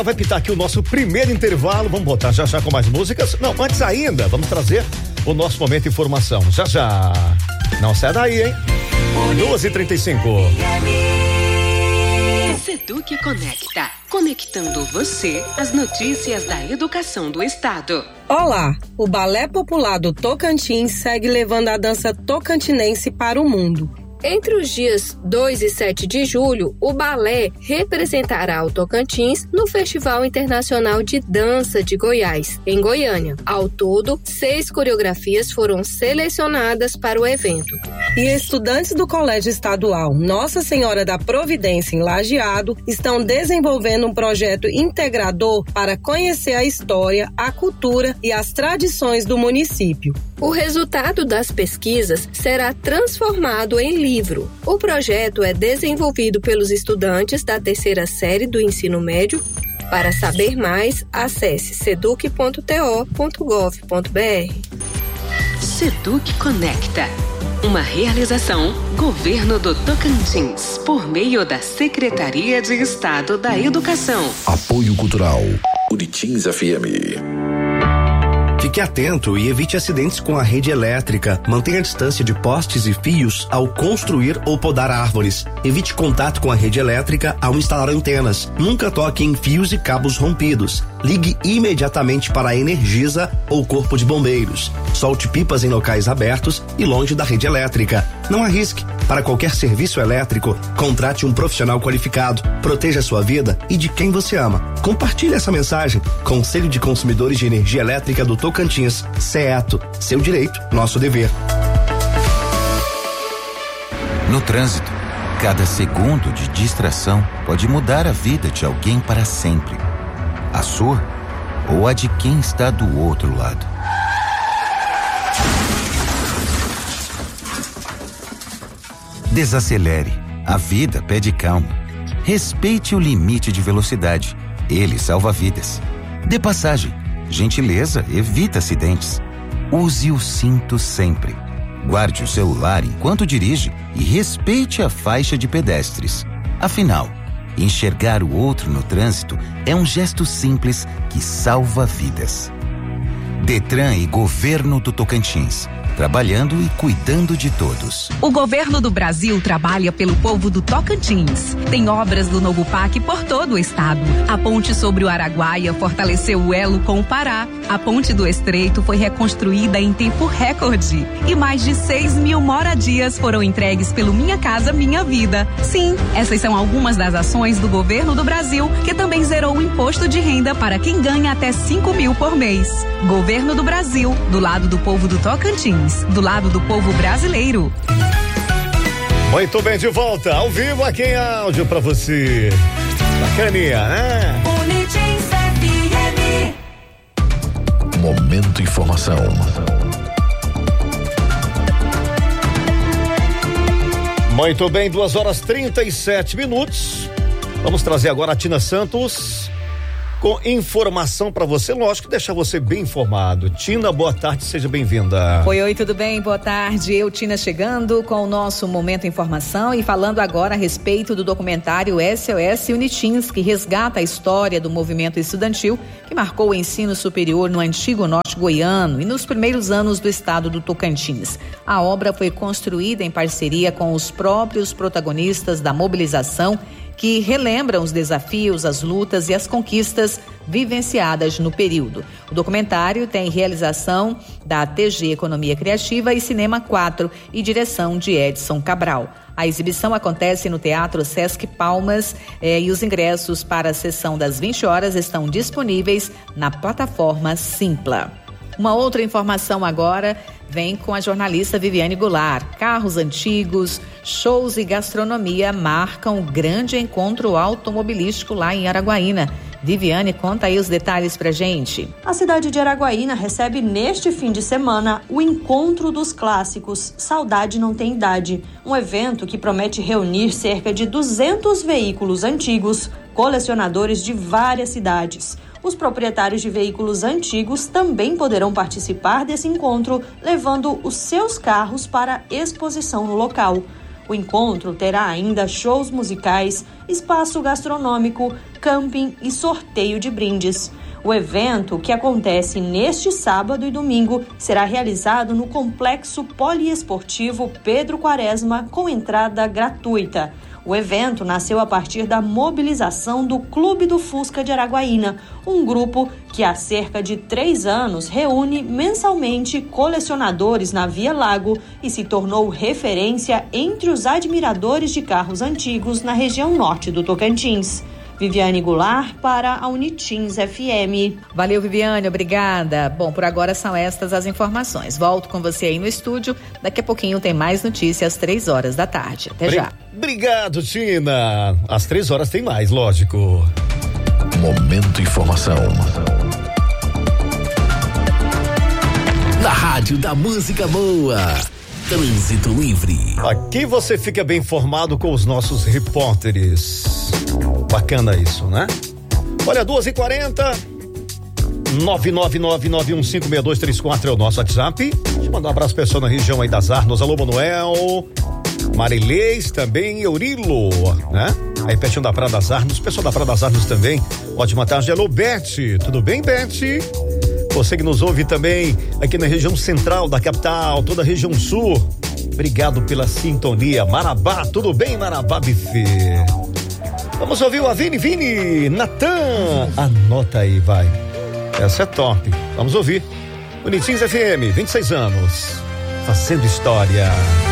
Vai pitar aqui o nosso primeiro intervalo, vamos botar já com mais músicas. Não, antes ainda, vamos trazer o nosso momento de informação. Já. Não sai daí, hein? 2h35. Seduc Conecta, conectando você às notícias da educação do estado. Olá, o Balé Popular do Tocantins segue levando a dança tocantinense para o mundo. Entre os dias 2 e 7 de julho, o balé representará o Tocantins no Festival Internacional de Dança de Goiás, em Goiânia. Ao todo, 6 coreografias foram selecionadas para o evento. E estudantes do Colégio Estadual Nossa Senhora da Providência, em Lajeado, estão desenvolvendo um projeto integrador para conhecer a história, a cultura e as tradições do município. O resultado das pesquisas será transformado em livro. O projeto é desenvolvido pelos estudantes da 3ª série do ensino médio. Para saber mais, acesse seduc.to.gov.br. Seduc Conecta, uma realização Governo do Tocantins, por meio da Secretaria de Estado da Educação. Apoio Cultural Uritins FM. Fique atento e evite acidentes com a rede elétrica. Mantenha a distância de postes e fios ao construir ou podar árvores. Evite contato com a rede elétrica ao instalar antenas. Nunca toque em fios e cabos rompidos. Ligue imediatamente para a Energisa ou Corpo de Bombeiros. Solte pipas em locais abertos e longe da rede elétrica. Não arrisque. Para qualquer serviço elétrico, contrate um profissional qualificado. Proteja sua vida e de quem você ama. Compartilhe essa mensagem. Conselho de Consumidores de Energia Elétrica do Tocantins, CEETO. Seu direito, nosso dever. No trânsito, cada segundo de distração pode mudar a vida de alguém para sempre. A sua ou a de quem está do outro lado. Desacelere. A vida pede calma. Respeite o limite de velocidade. Ele salva vidas. Dê passagem. Gentileza evita acidentes. Use o cinto sempre. Guarde o celular enquanto dirige e respeite a faixa de pedestres. Afinal, enxergar o outro no trânsito é um gesto simples que salva vidas. Detran e Governo do Tocantins, trabalhando e cuidando de todos. O governo do Brasil trabalha pelo povo do Tocantins. Tem obras do novo PAC por todo o estado. A ponte sobre o Araguaia fortaleceu o elo com o Pará. A ponte do Estreito foi reconstruída em tempo recorde. E mais de 6.000 moradias foram entregues pelo Minha Casa Minha Vida. Sim, essas são algumas das ações do governo do Brasil, que também zerou o imposto de renda para quem ganha até 5.000 por mês. Governo do Brasil, do lado do povo do Tocantins, do lado do povo brasileiro. Muito bem, de volta, ao vivo aqui em áudio pra você. Bacaninha, né? Uritins FM. Momento Informação. Muito bem, 2h37. Vamos trazer agora a Tina Santos com informação para você, lógico, deixar você bem informado. Tina, boa tarde, seja bem-vinda. Oi, tudo bem? Boa tarde. Eu, Tina, chegando com o nosso Momento Informação e falando agora a respeito do documentário SOS Unitins, que resgata a história do movimento estudantil que marcou o ensino superior no antigo norte goiano e nos primeiros anos do estado do Tocantins. A obra foi construída em parceria com os próprios protagonistas da mobilização, que relembram os desafios, as lutas e as conquistas vivenciadas no período. O documentário tem realização da TG Economia Criativa e Cinema 4 e direção de Edson Cabral. A exibição acontece no Teatro Sesc Palmas e os ingressos para a sessão das 20 horas estão disponíveis na plataforma Simpla. Uma outra informação agora vem com a jornalista Viviane Goulart. Carros antigos, shows e gastronomia marcam o grande encontro automobilístico lá em Araguaína. Viviane, conta aí os detalhes pra gente. A cidade de Araguaína recebe neste fim de semana o Encontro dos Clássicos Saudade Não Tem Idade, um evento que promete reunir cerca de 200 veículos antigos, colecionadores de várias cidades. Os proprietários de veículos antigos também poderão participar desse encontro, levando os seus carros para exposição no local. O encontro terá ainda shows musicais, espaço gastronômico, camping e sorteio de brindes. O evento, que acontece neste sábado e domingo, será realizado no Complexo Poliesportivo Pedro Quaresma, com entrada gratuita. O evento nasceu a partir da mobilização do Clube do Fusca de Araguaína, um grupo que há cerca de 3 anos reúne mensalmente colecionadores na Via Lago e se tornou referência entre os admiradores de carros antigos na região norte do Tocantins. Viviane Goulart para a Unitins FM. Valeu, Viviane, obrigada. Bom, por agora são estas as informações. Volto com você aí no estúdio. Daqui a pouquinho tem mais notícias às 3 da tarde. Até já. Obrigado, Tina. Às 3 tem mais, lógico. Momento Informação. Na Rádio da Música Boa. Trânsito Livre. Aqui você fica bem informado com os nossos repórteres. Bacana isso, né? Olha, 2h40, 999915234 é o nosso WhatsApp. Deixa eu mandar um abraço pessoal na região aí das Arnos. Alô, Manuel, Marilês também, Eurilo, né? Aí pertinho da Praia das Arnos, pessoal da Praia das Arnos também. Ótima tarde, alô, Bete, tudo bem, Bete? Você que nos ouve também aqui na região central da capital, toda a região sul. Obrigado pela sintonia. Marabá, tudo bem, Marabá Buffet? Vamos ouvir o Vini, Natan. Anota aí, vai. Essa é top. Vamos ouvir. Unitins FM, 26 anos. Fazendo história.